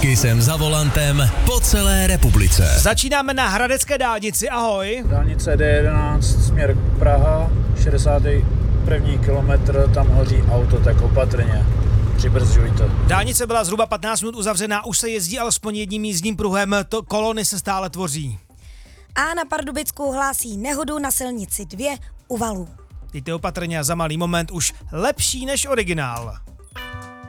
Taky jsem za volantem po celé republice. Začínáme na hradecké dálnici, ahoj. Dálnice D11, směr Praha, 61. kilometr, tam hoří auto, tak opatrně. Přibrzďujte. Dálnice byla zhruba 15 minut uzavřená, už se jezdí alespoň jedním jízdním pruhem, kolony se stále tvoří. A na Pardubicku hlásí nehodu na silnici 2 u Valů. Jděte opatrně a za malý moment už lepší než originál.